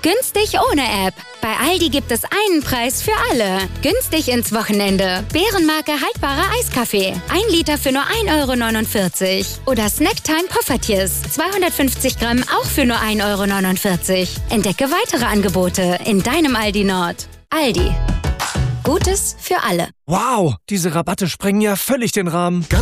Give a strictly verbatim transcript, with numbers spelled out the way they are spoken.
Günstig ohne App. Bei Aldi gibt es einen Preis für alle. Günstig ins Wochenende. Bärenmarke haltbarer Eiskaffee. Ein Liter für nur ein Euro neunundvierzig. Oder Snacktime Poffertjes. zweihundertfünfzig Gramm auch für nur ein Euro neunundvierzig. Entdecke weitere Angebote in deinem Aldi Nord. Aldi. Gutes für alle. Wow, diese Rabatte sprengen ja völlig den Rahmen. Ganz